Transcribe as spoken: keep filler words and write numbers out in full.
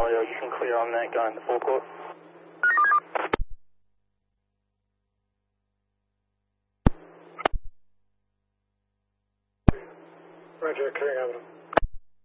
Mario, you can clear on that guy in the forecourt. Roger, clearing over.